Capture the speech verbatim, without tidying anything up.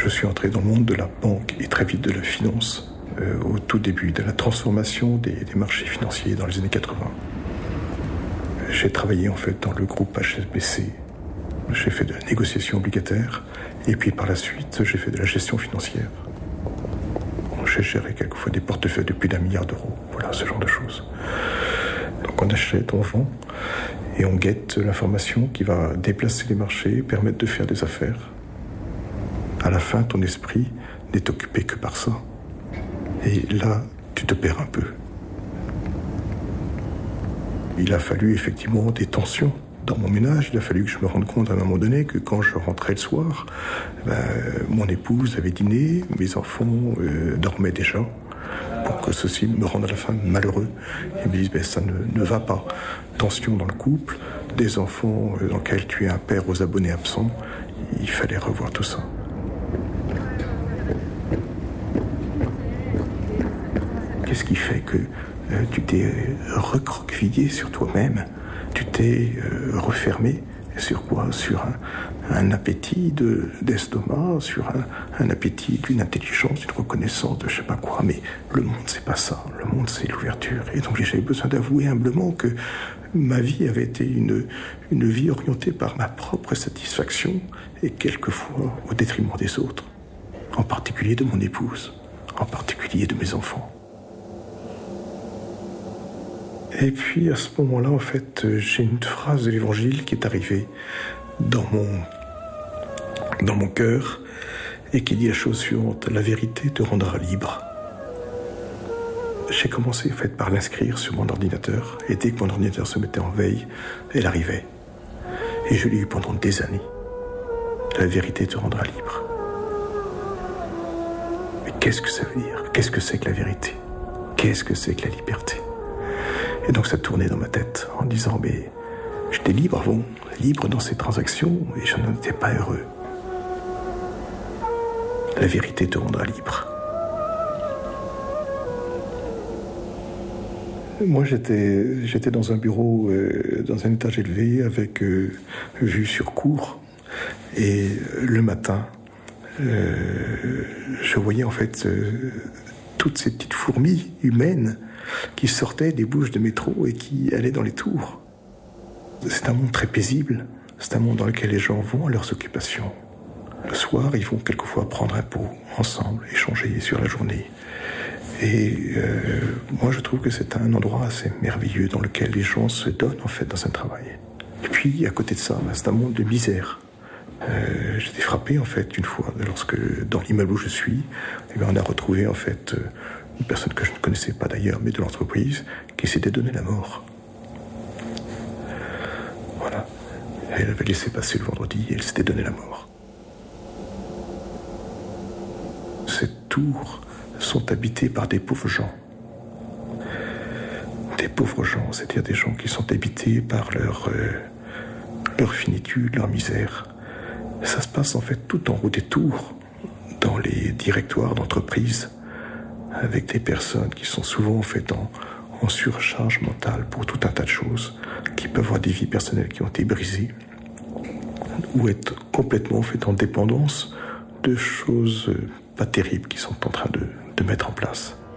Je suis entré dans le monde de la banque et très vite de la finance, euh, au tout début de la transformation des, des marchés financiers dans les années quatre-vingts. J'ai travaillé en fait dans le groupe H S B C. J'ai fait de la négociation obligataire et puis par la suite, j'ai fait de la gestion financière. J'ai géré quelquefois des portefeuilles de plus d'un milliard d'euros. Voilà, ce genre de choses. Donc on achète, on vend et on guette l'information qui va déplacer les marchés, permettre de faire des affaires. À la fin, ton esprit n'est occupé que par ça. Et là, tu te perds un peu. Il a fallu effectivement des tensions dans mon ménage. Il a fallu que je me rende compte à un moment donné que quand je rentrais le soir, ben, mon épouse avait dîné, mes enfants euh, dormaient déjà, pour que ceci me rende à la fin malheureux. Ils me disent ben, ça ne, ne va pas. Tension dans le couple, des enfants euh, dans lesquels tu es un père aux abonnés absents. Il fallait revoir tout ça. Qu'est-ce qui fait que euh, tu t'es recroquevillé sur toi-même? Tu t'es euh, refermé sur quoi? Sur un, un appétit de, d'estomac, sur un, un appétit d'une intelligence, d'une reconnaissance de je sais pas quoi. Mais le monde, c'est pas ça. Le monde, c'est l'ouverture. Et donc, j'avais besoin d'avouer humblement que ma vie avait été une, une vie orientée par ma propre satisfaction et quelquefois au détriment des autres. En particulier de mon épouse, en particulier de mes enfants. Et puis à ce moment-là, en fait, j'ai une phrase de l'Évangile qui est arrivée dans mon, dans mon cœur et qui dit la chose suivante: la vérité te rendra libre. J'ai commencé en fait par l'inscrire sur mon ordinateur et dès que mon ordinateur se mettait en veille, elle arrivait. Et je l'ai eu pendant des années. La vérité te rendra libre. Mais qu'est-ce que ça veut dire? Qu'est-ce que c'est que la vérité? Qu'est-ce que c'est que la liberté? Et donc ça tournait dans ma tête en disant mais j'étais libre avant, libre dans ces transactions et je n'en étais pas heureux. La vérité te rendra libre. Moi j'étais, j'étais dans un bureau, euh, dans un étage élevé avec euh, vue sur cour et euh, le matin euh, je voyais en fait euh, toutes ces petites fourmis humaines qui sortaient des bouches de métro et qui allaient dans les tours. C'est un monde très paisible. C'est un monde dans lequel les gens vont à leurs occupations. Le soir, ils vont quelquefois prendre un pot ensemble, échanger sur la journée. Et euh, moi, je trouve que c'est un endroit assez merveilleux dans lequel les gens se donnent, en fait, dans un travail. Et puis, à côté de ça, c'est un monde de misère. Euh, j'étais frappé, en fait, une fois, lorsque, dans l'immeuble où je suis, eh bien, on a retrouvé, en fait, une personne que je ne connaissais pas d'ailleurs, mais de l'entreprise, qui s'était donné la mort. Voilà. Elle avait laissé passer le vendredi et elle s'était donné la mort. Ces tours sont habités par des pauvres gens. Des pauvres gens, c'est-à-dire des gens qui sont habités par leur, euh, leur finitude, leur misère. Ça se passe en fait tout en haut des tours, dans les directoires d'entreprises, avec des personnes qui sont souvent en fait en, en surcharge mentale pour tout un tas de choses, qui peuvent avoir des vies personnelles qui ont été brisées, ou être complètement en fait en dépendance de choses pas terribles qui sont en train de, de mettre en place.